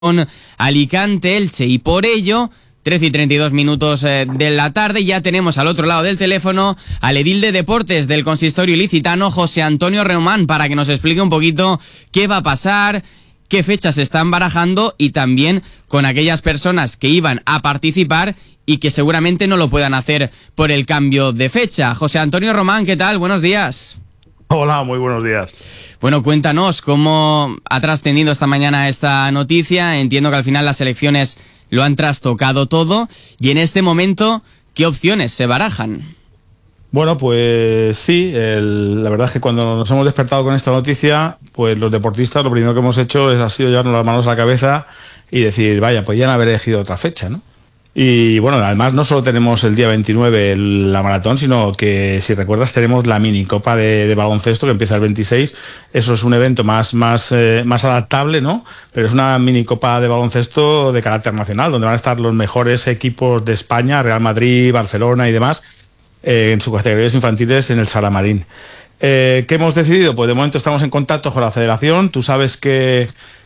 Alicante-Elche, y por ello 13:32 de la tarde ya tenemos al otro lado del teléfono al edil de Deportes del Consistorio Ilicitano, José Antonio Román, para que nos explique un poquito qué va a pasar, qué fechas se están barajando y también con aquellas personas que iban a participar y que seguramente no lo puedan hacer por el cambio de fecha. José Antonio Román, ¿qué tal? Buenos días. Hola, muy buenos días. Bueno, cuéntanos cómo ha trascendido esta mañana esta noticia. Entiendo que al final las elecciones lo han trastocado todo y en este momento, ¿qué opciones se barajan? Bueno, pues sí, la verdad es que cuando nos hemos despertado con esta noticia, pues los deportistas lo primero que hemos hecho ha sido llevarnos las manos a la cabeza y decir, vaya, podían haber elegido otra fecha, ¿no? Y bueno, además no solo tenemos el día 29 la maratón, sino que, si recuerdas, tenemos la minicopa de baloncesto que empieza el 26. Eso es un evento más adaptable, ¿no? Pero es una minicopa de baloncesto de carácter nacional, donde van a estar los mejores equipos de España, Real Madrid, Barcelona y demás, en sus categorías infantiles en el Salamarín. ¿Qué hemos decidido? Pues de momento estamos en contacto con la federación. Tú sabes que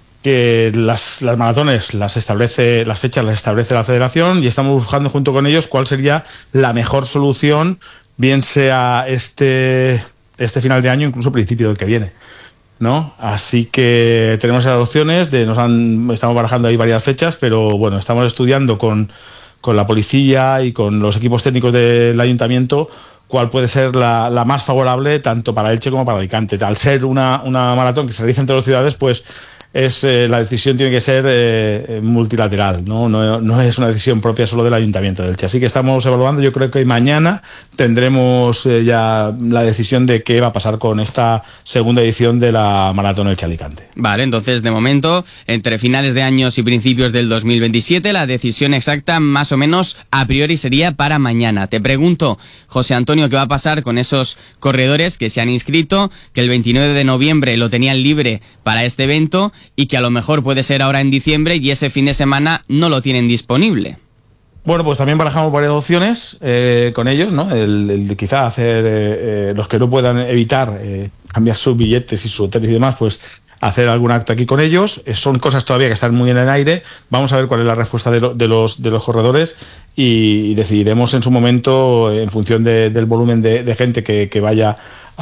las maratones las fechas las establece la federación y estamos buscando junto con ellos cuál sería la mejor solución, bien sea este final de año, incluso principio del que viene, ¿no? Así que tenemos esas opciones, estamos barajando ahí varias fechas, pero bueno, estamos estudiando con la policía y con los equipos técnicos del ayuntamiento cuál puede ser la más favorable tanto para Elche como para Alicante. Al ser una maratón que se realiza entre dos ciudades, pues la decisión tiene que ser multilateral, no es una decisión propia solo del Ayuntamiento de Elche. Así que estamos evaluando. Yo creo que mañana tendremos ya la decisión de qué va a pasar con esta segunda edición de la Maratón Elche-Alicante. Vale, entonces de momento, entre finales de años y principios del 2027, la decisión exacta más o menos a priori sería para mañana. Te pregunto, José Antonio, ¿qué va a pasar con esos corredores que se han inscrito, que el 29 de noviembre lo tenían libre para este evento y que a lo mejor puede ser ahora en diciembre y ese fin de semana no lo tienen disponible? Bueno, pues también barajamos varias opciones con ellos, ¿no? El de quizá hacer, los que no puedan evitar cambiar sus billetes y sus hoteles y demás, pues hacer algún acto aquí con ellos. Son cosas todavía que están muy en el aire. Vamos a ver cuál es la respuesta de los corredores y decidiremos en su momento, en función del volumen de gente que vaya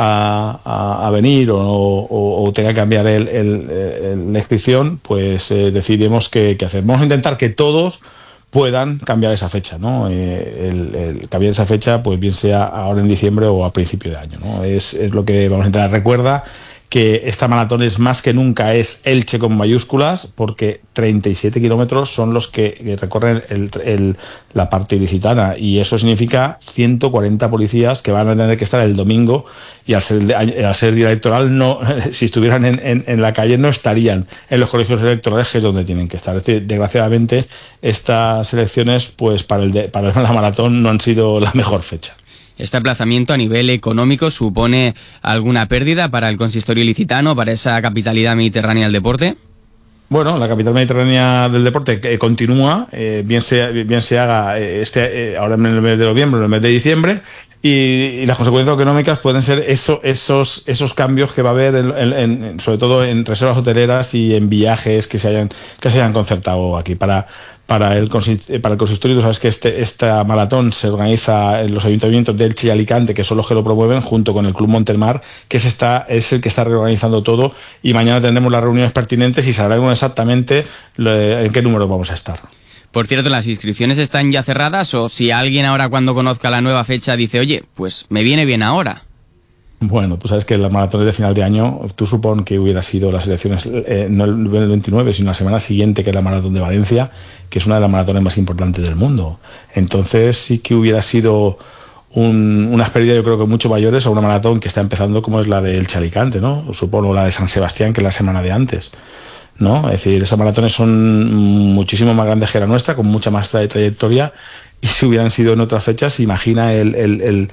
a venir o tenga que cambiar la inscripción, pues decidiremos qué hacer. Vamos a intentar que todos puedan cambiar esa fecha, ¿no? Cambiar esa fecha, pues bien sea ahora en diciembre o a principio de año, ¿no? Es lo que vamos a intentar. Recuerda que esta maratón es más que nunca es Elche con mayúsculas, porque 37 kilómetros son los que recorren la parte ilicitana, y eso significa 140 policías que van a tener que estar el domingo, y al ser día electoral, no, si estuvieran en la calle no estarían en los colegios electorales, que es donde tienen que estar. Es decir, desgraciadamente estas elecciones, pues para la maratón no han sido la mejor fecha. ¿Este aplazamiento a nivel económico supone alguna pérdida para el consistorio ilicitano, para esa capitalidad mediterránea del deporte? Bueno, la capital mediterránea del deporte continúa, bien se haga ahora en el mes de noviembre o en el mes de diciembre, y las consecuencias económicas pueden ser esos cambios que va a haber sobre todo en reservas hoteleras y en viajes que se hayan concertado aquí para el consistorio. Tú sabes que esta maratón se organiza en los ayuntamientos de Elche y Alicante, que son los que lo promueven, junto con el Club Montermar, que es el que está reorganizando todo, y mañana tendremos las reuniones pertinentes y sabremos exactamente en qué número vamos a estar. Por cierto, ¿las inscripciones están ya cerradas, o si alguien ahora, cuando conozca la nueva fecha, dice, oye, pues me viene bien ahora? Bueno, tú sabes que las maratones de final de año, tú supón que hubiera sido las elecciones no el 29, sino la semana siguiente, que es la maratón de Valencia, que es una de las maratones más importantes del mundo. Entonces sí que hubiera sido unas pérdidas, yo creo que mucho mayores, a una maratón que está empezando, como es la de Elche Alicante, ¿no? Supongo la de San Sebastián, que es la semana de antes, ¿no? Es decir, esas maratones son muchísimo más grandes que la nuestra, con mucha más trayectoria, y si hubieran sido en otras fechas, imagina el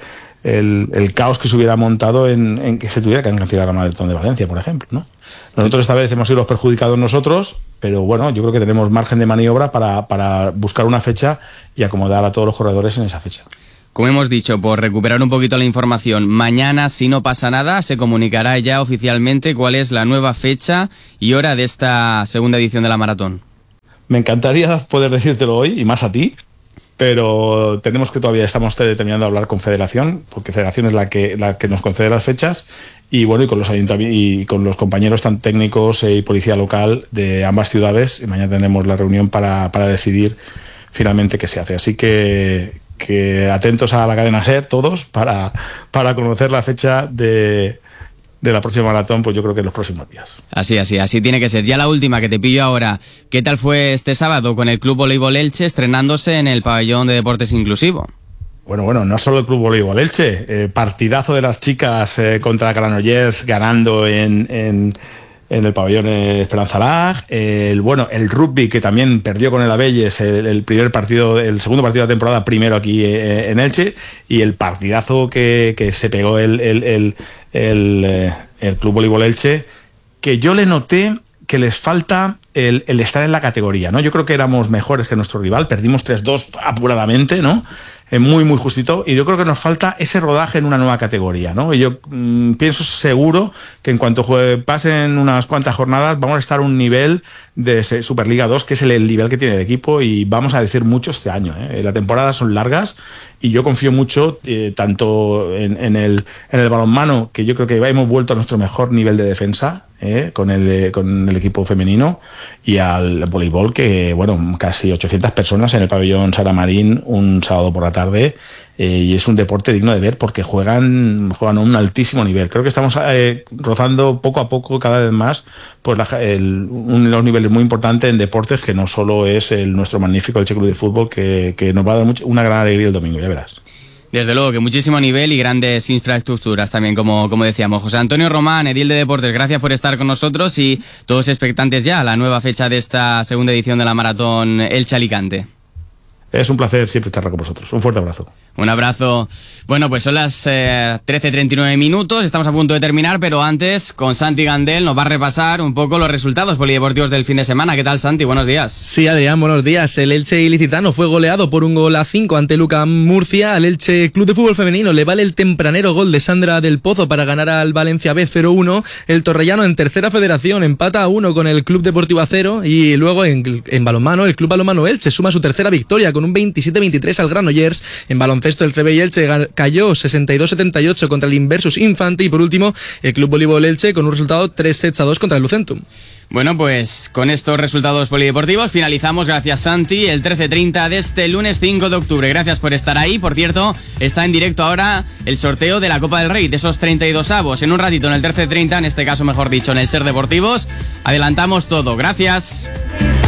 caos que se hubiera montado en que se tuviera que cancelar la maratón de Valencia, por ejemplo, ¿no? Nosotros esta vez hemos sido los perjudicados nosotros, pero bueno, yo creo que tenemos margen de maniobra para buscar una fecha y acomodar a todos los corredores en esa fecha. Como hemos dicho, por recuperar un poquito la información, mañana, si no pasa nada, se comunicará ya oficialmente cuál es la nueva fecha y hora de esta segunda edición de la maratón. Me encantaría poder decírtelo hoy, y más a ti, pero estamos terminando de hablar con Federación, porque Federación es la que nos concede las fechas, y bueno, y con los ayuntamientos y con los compañeros tan técnicos y policía local de ambas ciudades, y mañana tenemos la reunión para decidir finalmente qué se hace. Así que atentos a la cadena SER todos para conocer la fecha de la próxima maratón, pues yo creo que en los próximos días. Así tiene que ser. Ya la última que te pillo ahora, ¿qué tal fue este sábado con el Club Voleibol Elche estrenándose en el pabellón de deportes inclusivo? Bueno, no solo el Club Voleibol Elche, partidazo de las chicas contra Granollers ganando en el pabellón Esperanza Lag, el rugby que también perdió con el Abelles el segundo partido de la temporada primero aquí en Elche, y el partidazo que se pegó el Club Voleibol Elche, que yo le noté que les falta el estar en la categoría, ¿no? Yo creo que éramos mejores que nuestro rival, perdimos 3-2 apuradamente, ¿no? Muy, muy justito, y yo creo que nos falta ese rodaje en una nueva categoría, ¿no? Y yo pienso seguro que en cuanto pasen unas cuantas jornadas vamos a estar a un nivel de Superliga 2, que es el nivel que tiene el equipo, y vamos a decir mucho este año, ¿eh? Las temporadas son largas, y yo confío mucho tanto en el balonmano, que yo creo que hemos vuelto a nuestro mejor nivel de defensa con el equipo femenino, y al voleibol, que casi 800 personas en el pabellón Sara Marín un sábado por la tarde, y es un deporte digno de ver porque juegan a un altísimo nivel. Creo que estamos rozando poco a poco cada vez más pues unos niveles muy importantes en deportes, que no solo es nuestro magnífico Elche Club de Fútbol, que nos va a dar una gran alegría el domingo, ya verás. Desde luego, que muchísimo nivel y grandes infraestructuras también, como decíamos. José Antonio Román, edil de Deportes, gracias por estar con nosotros, y todos expectantes ya a la nueva fecha de esta segunda edición de la Maratón Elche-Alicante. Es un placer siempre estar con vosotros. Un fuerte abrazo. Un abrazo. Bueno, pues son las 13:39 minutos, estamos a punto de terminar, pero antes, con Santi Gandel nos va a repasar un poco los resultados polideportivos del fin de semana. ¿Qué tal, Santi? Buenos días. Sí, Adrián, buenos días. El Elche ilicitano fue goleado por 1-5 ante Lucam Murcia. Al Elche Club de Fútbol Femenino le vale el tempranero gol de Sandra del Pozo para ganar al Valencia B 0-1. El Torrellano, en tercera federación, empata a 1 con el Club Deportivo Acero, y luego en balonmano, el Club Balonmano Elche suma su tercera victoria con un 27-23 al Granollers. En baloncesto, el CB y Elche cayó 62-78 contra el Inversus Infante, y por último el Club Voleibol Elche con un resultado 3-2 contra el Lucentum. Bueno, pues con estos resultados polideportivos finalizamos, gracias Santi, el 13:30 de este lunes 5 de octubre. Gracias por estar ahí. Por cierto, está en directo ahora el sorteo de la Copa del Rey, de esos 32avos. En un ratito, en el 13:30, en este caso mejor dicho, en el SER Deportivos, adelantamos todo. Gracias.